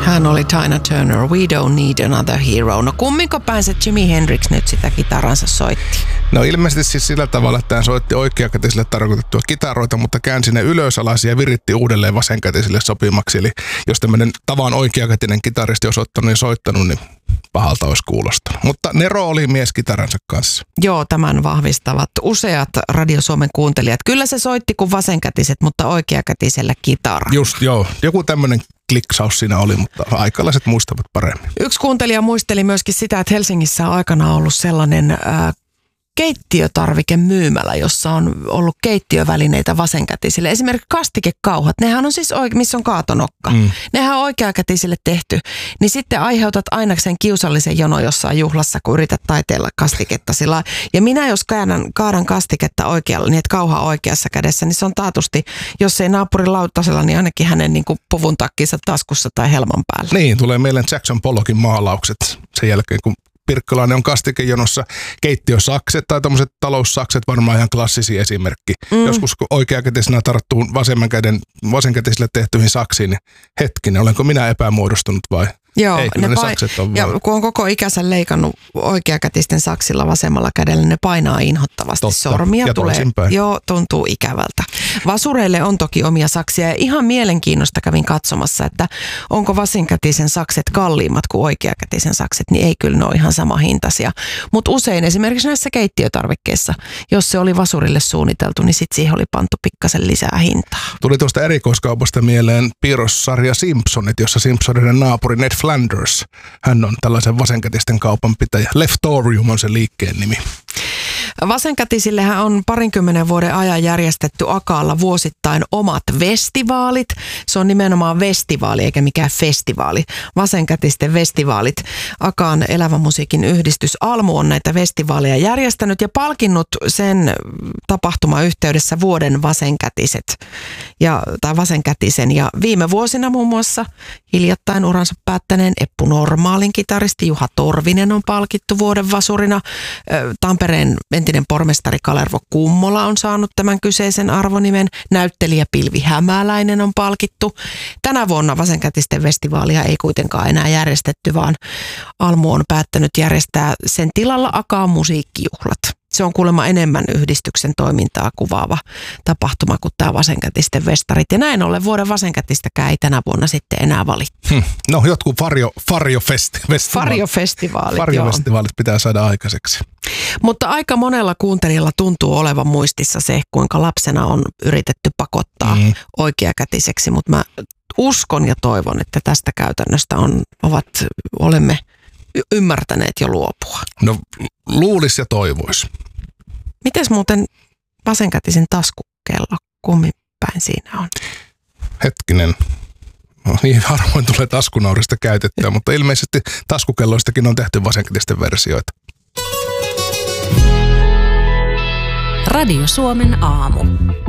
Hän oli Tina Turner, We Don't Need Another Hero. No kumminko päin se Jimi Hendrix nyt sitä kitaransa soitti? No ilmeisesti siis sillä tavalla, että hän soitti oikeakätisille tarkoitettua kitaroita, mutta käänsi ne ylös alas ja viritti uudelleen vasenkätisille sopimaksi. Eli jos tämmöinen tavan oikeakätinen kitaristi olisi ottanut ja soittanut, niin pahalta olisi kuulostanut. Mutta Nero oli mies kitaransa kanssa. Joo, tämän vahvistavat useat Radio Suomen kuuntelijat. Kyllä se soitti kuin vasenkätiset, mutta oikeakätisellä kitara. Just joo, joku tämmöinen kliksaus siinä oli, mutta aikalaiset muistavat paremmin. Yksi kuuntelija muisteli myöskin sitä, että Helsingissä on aikanaan ollut sellainen keittiötarvikemyymälä, jossa on ollut keittiövälineitä vasenkätisille. Esimerkiksi kastikekauhat, nehän on siis missä on kaatonokka. Nehän on oikeakätisille tehty. Niin sitten aiheutat ainakseen kiusallisen jono jossain juhlassa, kun yrität taiteella kastiketta sillä. Ja minä jos kaadan kastiketta oikealla, niin että kauha oikeassa kädessä, niin se on taatusti, jos ei naapurin lautasella, niin ainakin hänen niin kuin puvun takkinsa taskussa tai helman päällä. Niin, tulee mieleen Jackson Pollockin maalaukset sen jälkeen, kun Pirkkalainen on kastikejonossa, keittiösakset tai tommoset taloussakset, varmaan ihan klassisia esimerkki. Joskus kun oikeakätisenä tarttuu vasenkätisille tehtyihin saksiin, niin hetkinen, olenko minä epämuodostunut vai? Joo, ei, ne sakset on ja vaan. kun on koko ikänsä leikannut oikeakätisten saksilla vasemmalla kädellä, ne painaa inhottavasti. Totta. Sormia ja tulee. Joo, tuntuu ikävältä. Vasureille on toki omia saksia ja ihan mielenkiinnosta kävin katsomassa, että onko vasenkätisen sakset kalliimmat kuin oikeakätisen sakset, niin ei kyllä ne ole ihan sama hintaisia. Mutta usein esimerkiksi näissä keittiötarvikkeissa, jos se oli vasurille suunniteltu, niin sitten siihen oli pantu pikkasen lisää hintaa. Tuli tuosta erikoiskaupasta mieleen piirrossarja Simpsonit, jossa Simpsoniden naapuri Ned Flanders, hän on tällaisen vasenkätisten kaupan pitäjä. Leftorium on se liikkeen nimi. Vasenkätisillehän on 20 vuoden ajan järjestetty Akaalla vuosittain omat vestivaalit. Se on nimenomaan vestivaali eikä mikään festivaali. Vasenkätisten vestivaalit. Akaan elävän musiikin yhdistys Almu on näitä vestivaaleja järjestänyt ja palkinnut sen tapahtuman yhteydessä vuoden vasenkätiset tai vasenkätisen. Ja viime vuosina muun muassa hiljattain uransa päättäneen Eppu Normaalin kitaristi Juha Torvinen on palkittu vuoden vasurina. Tampereen entinen pormestari Kalervo Kummola on saanut tämän kyseisen arvonimen. Näyttelijä Pilvi Hämäläinen on palkittu. Tänä vuonna vasenkätisten festivaalia ei kuitenkaan enää järjestetty, vaan Almu on päättänyt järjestää sen tilalla Akaan musiikkijuhlat. Se on kuulemma enemmän yhdistyksen toimintaa kuvaava tapahtuma kuin tämä vasenkätisten festarit. Ja näin ollen vuoden vasenkätistäkään ei tänä vuonna sitten enää valittu. No jotkut Fario-festivaalit pitää saada aikaiseksi. Mutta aika monella kuuntelijalla tuntuu olevan muistissa se, kuinka lapsena on yritetty pakottaa oikeakätiseksi. Mutta mä uskon ja toivon, että tästä käytännöstä olemme ymmärtäneet jo luopua. No luulis ja toivois. Mites muuten vasenkätisen taskukello, kummin päin siinä on? Hetkinen. No, niin harvoin tulee taskunaurista käytettyä, mutta ilmeisesti taskukelloistakin on tehty vasenkätisten versioita. Radio Suomen aamu.